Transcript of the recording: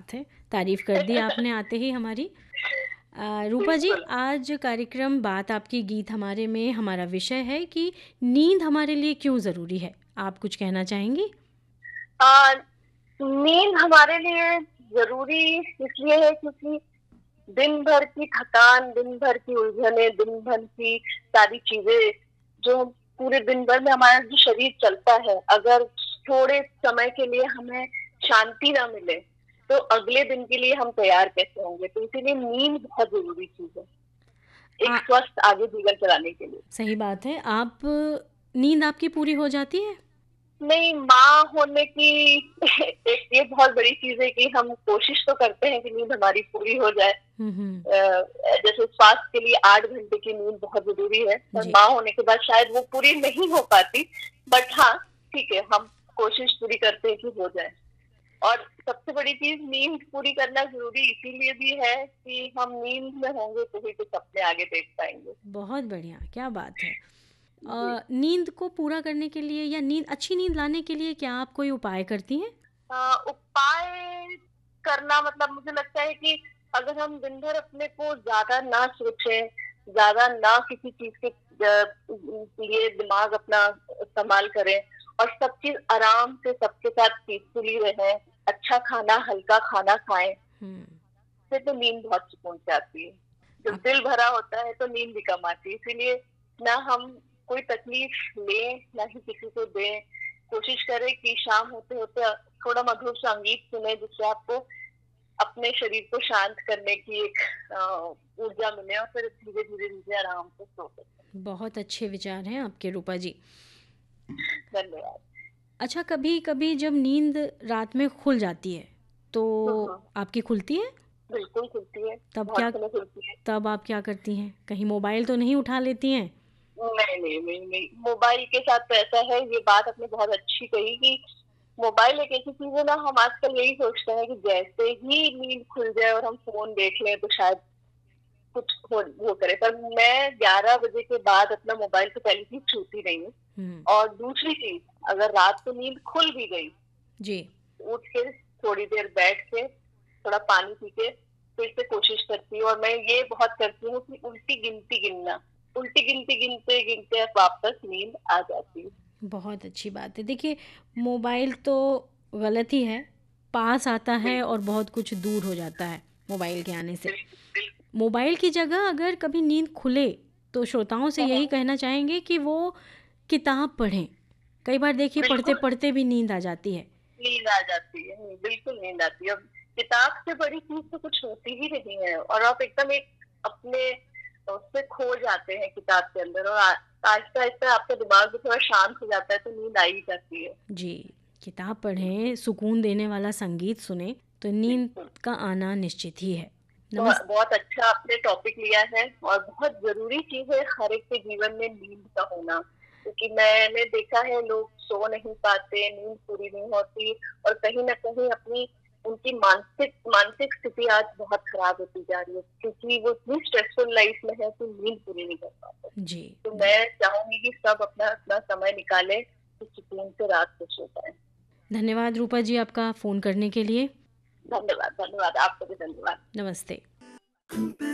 बात है, तारीफ कर दी आपने आते ही हमारी। रूपा जी, बिल्कुल। आज कार्यक्रम बात आपकी गीत हमारे में हमारा विषय है कि नींद हमारे लिए क्यों ज़रूरी है। आप कुछ कहना चाहेंगी? आ, नींद हमारे लिए जरूरी इसलिए है क्योंकि दिन भर की थकान, दिन भर की उलझने, दिन भर की सारी चीजें जो पूरे दिन भर में हमारा जो शरीर चलता है, अगर थोड़े समय के लिए हमें शांति ना मिले तो अगले दिन के लिए हम तैयार कैसे होंगे। तो इसीलिए नींद बहुत जरूरी चीज है एक आ, स्वस्थ आगे जीवन चलाने के लिए। सही बात है। आप नींद आपकी पूरी हो जाती है? नहीं, माँ होने की एक ये बहुत बड़ी चीज है कि हम कोशिश तो करते हैं कि नींद हमारी पूरी हो जाए। हम्म। जैसे स्वास्थ्य के लिए 8 घंटे की नींद बहुत जरूरी है, पर जी। माँ होने के बाद शायद वो पूरी नहीं हो पाती। बट हाँ, ठीक है, हम कोशिश पूरी करते हैं कि हो जाए। और सबसे बड़ी चीज, नींद पूरी करना जरूरी इसीलिए भी है कि हम नींद में होंगे तो ही कुछ अपने आगे देख पाएंगे। बहुत बढ़िया, क्या बात है। जी। नींद को पूरा करने के लिए या अच्छी नींद लाने के लिए क्या आप कोई उपाय करती हैं? उपाय करना मतलब मुझे लगता है कि अगर हम दिन भर अपने को ज्यादा ना सोचें, ज्यादा ना किसी चीज के लिए दिमाग अपना इस्तेमाल करें और सब चीज आराम से सबके साथ पीसफुली रहें, अच्छा खाना, हल्का खाना खाएं, हम्म। फिर तो नींद बहुत सुकून से आती है। जब आप दिल भरा होता है तो नींद भी कम आती है। इसीलिए ना हम कोई तकलीफ लें ना ही किसी को दें। कोशिश करें कि शाम होते होते थोड़ा मधुर संगीत सुने जिससे आपको अपने शरीर को शांत करने की एक ऊर्जा मिले और फिर धीरे धीरे धीरे आराम से सो सकें। बहुत अच्छे विचार हैं आपके, रूपा जी। धन्यवाद। अच्छा, कभी कभी जब नींद रात में खुल जाती है तो हम्म। आपकी खुलती है? बिल्कुल खुलती है। तब बहुत क्या समय खुलती है। तब आप क्या करती हैं? कहीं मोबाइल तो नहीं उठा लेती हैं? नहीं नहीं नहीं नहीं, मोबाइल के साथ तो ऐसा है, ये बात आपने बहुत अच्छी कही कि मोबाइल एक ऐसी चीज है ना, हम आजकल यही सोचते हैं कि जैसे ही नींद खुल जाए और हम फोन देख लें तो शायद कुछ वो करे। पर मैं 11 बजे के बाद अपना मोबाइल तो पहले ही छूती नहीं हूँ। हम्म। और दूसरी चीज, अगर रात को नींद खुल भी गई, जी। उठ के थोड़ी देर बैठ के थोड़ा पानी पी के फिर से कोशिश करती हूँ। और मैं ये बहुत करती हूँ कि उल्टी गिनती गिनना, उल्टी गिनती गिनते गिनते वापस नींद आ जाती है। बहुत अच्छी बात है। देखिए, मोबाइल तो गलत ही है, पास आता है बिल्कुल और बहुत कुछ दूर हो जाता है मोबाइल के आने से। बिल्कुल बिल्कुल। मोबाइल की जगह अगर कभी नींद खुले तो श्रोताओं से यही कहना चाहेंगे कि वो किताब पढ़ें। कई बार देखिए, पढ़ते बिल्कुल पढ़ते भी नींद आ जाती है। नींद आ जाती है, बिल्कुल नींद आती है। अब किताब से बड़ी चीज तो कुछ होती ही नहीं है, और आप एकदम एक अपने उससे खो जाते हैं किताब के अंदर, और आहिस्ता आहिस्ता आपका दिमाग भी थोड़ा शांत हो जाता है तो नींद आ ही जाती है। जी, किताब पढ़ें, सुकून देने वाला संगीत सुने तो नींद बिल्कुल। का आना निश्चित ही है। बहुत नमस्ते। बहुत अच्छा आपने टॉपिक लिया है, और बहुत जरूरी चीज है हर एक के जीवन में नींद का होना। क्योंकि मैंने देखा है लोग सो नहीं पाते, नींद पूरी नहीं होती, और कहीं ना कहीं अपनी उनकी मानसिक मानसिक स्थिति आज बहुत खराब होती जा रही है क्योंकि वो इतनी स्ट्रेसफुल लाइफ में है तो नींद पूरी नहीं कर पाते। जी। तो मैं चाहूंगी कि सब अपना अपना समय निकालें तो सुकून से रात को सो पाए। धन्यवाद रूपा जी, आपका फ़ोन करने के लिए। धन्यवाद, धन्यवाद, आपको भी धन्यवाद। नमस्ते।